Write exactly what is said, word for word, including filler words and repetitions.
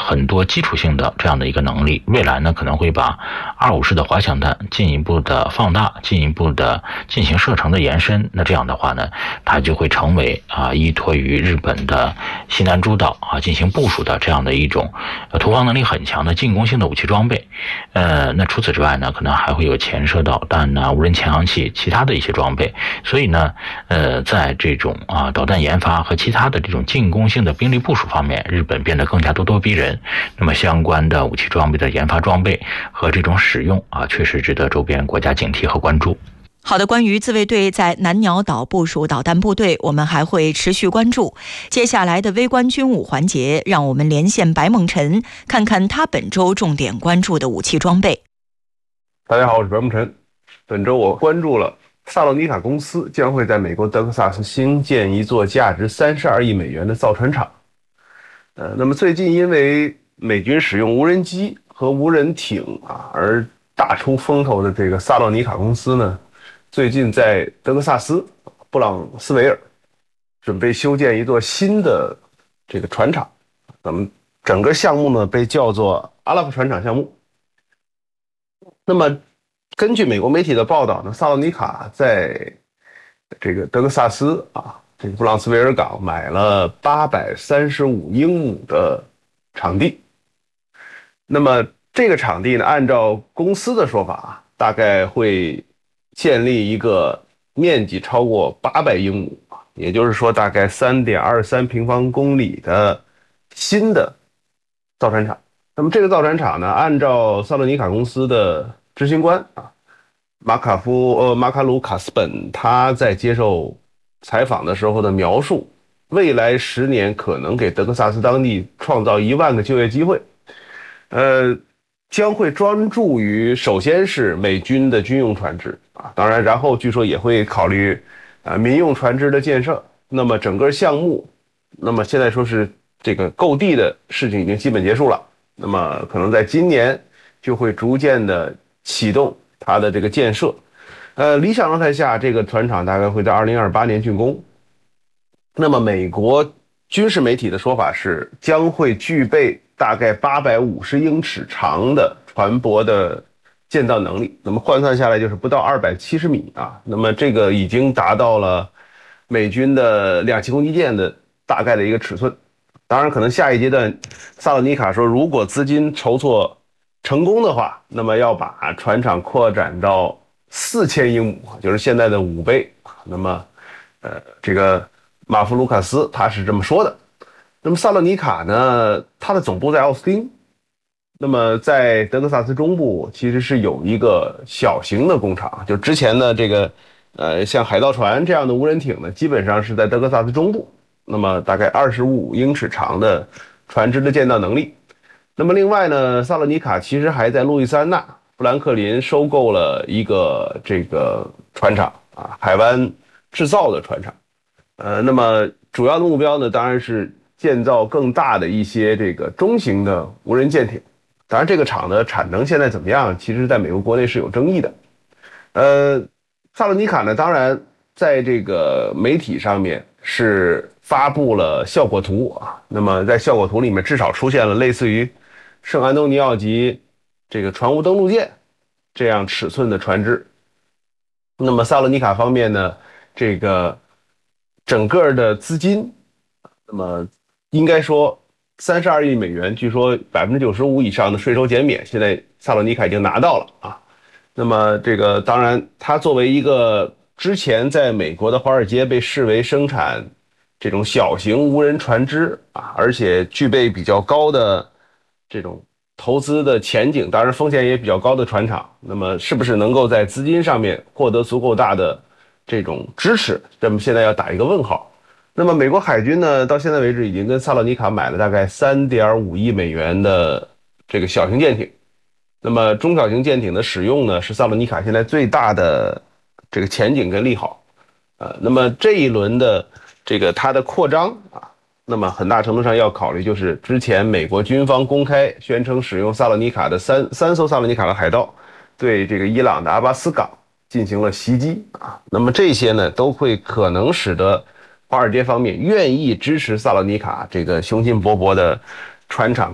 很多基础性的这样的一个能力，未来呢可能会把二五式的滑翔弹进一步的放大，进一步的进行射程的延伸。那这样的话呢，它就会成为啊依托于日本的西南诸岛啊进行部署的这样的一种呃突防能力很强的进攻性的武器装备。呃，那除此之外呢，可能还会有潜射导弹呢、无人潜航器、其他的一些装备。所以呢，呃，在这种啊导弹研发和其他的这种进攻性的兵力部署方面，日本变得更加咄咄逼人。那么相关的武器装备的研发装备和这种使用啊，确实值得周边国家警惕和关注。 好的，关于自卫队在南鸟岛部署导弹部队，我们还会持续关注。接下来的微观军武环节，让我们连线白梦辰，看看他本周重点关注的武器装备。 大家好，我是白梦辰。本周我关注了萨洛尼卡公司将会在美国德克萨斯兴建一座价值三十二亿美元的造船厂。呃，那么最近因为美军使用无人机和无人艇啊而大出风头的这个萨洛尼卡公司呢，最近在德克萨斯布朗斯维尔准备修建一座新的这个船厂。那么整个项目呢被叫做阿拉伯船厂项目。那么根据美国媒体的报道呢，萨洛尼卡在这个德克萨斯啊这个布朗斯维尔港买了八百三十五英亩的场地。那么这个场地呢，按照公司的说法，大概会建立一个面积超过八百英亩，也就是说大概 三点二三平方公里的新的造船厂。那么这个造船厂呢，按照萨洛尼卡公司的执行官啊马卡夫呃马卡鲁卡斯本他在接受采访的时候的描述，未来十年可能给德克萨斯当地创造一万个就业机会。呃将会专注于首先是美军的军用船只啊，当然然后据说也会考虑啊民用船只的建设。那么整个项目，那么现在说是这个购地的事情已经基本结束了，那么可能在今年就会逐渐的启动它的这个建设。呃，理想状态下，这个船厂大概会在二零二八年竣工。那么美国军事媒体的说法是，将会具备大概八百五十英尺长的船舶的建造能力，那么换算下来就是不到二百七十米啊。那么这个已经达到了美军的两栖攻击舰的大概的一个尺寸。当然，可能下一阶段，萨洛尼卡说，如果资金筹措成功的话，那么要把船厂扩展到四千英亩，就是现在的五倍。那么，呃，这个马夫卢卡斯他是这么说的。那么萨洛尼卡呢，它的总部在奥斯汀。那么在德克萨斯中部其实是有一个小型的工厂，就之前的这个呃像海盗船这样的无人艇呢，基本上是在德克萨斯中部。那么大概二十五英尺长的船只的建造能力。那么另外呢，萨洛尼卡其实还在路易斯安那富兰克林收购了一个这个船厂啊，海湾制造的船厂。呃，那么主要的目标呢，当然是建造更大的一些这个中型的无人舰艇。当然这个厂的产能现在怎么样，其实在美国国内是有争议的。呃，萨洛尼卡呢，当然在这个媒体上面是发布了效果图啊。那么在效果图里面至少出现了类似于圣安东尼奥级这个船坞登陆舰这样尺寸的船只。那么萨洛尼卡方面呢，这个整个的资金，那么应该说三十二亿美元，据说百分之九十五以上的税收减免，现在萨洛尼卡已经拿到了啊。那么这个当然，它作为一个之前在美国的华尔街被视为生产这种小型无人船只啊，而且具备比较高的这种投资的前景，当然风险也比较高的船厂，那么是不是能够在资金上面获得足够大的这种支持，那么现在要打一个问号。那么美国海军呢，到现在为止已经跟萨洛尼卡买了大概 三点五亿美元的这个小型舰艇。那么中小型舰艇的使用呢，是萨洛尼卡现在最大的这个前景跟利好。呃，那么这一轮的这个它的扩张啊，那么很大程度上要考虑就是之前美国军方公开宣称使用萨洛尼卡的三三艘萨洛尼卡的海盗对这个伊朗的阿巴斯港进行了袭击啊。那么这些呢，都会可能使得华尔街方面愿意支持萨洛尼卡这个雄心勃勃的船厂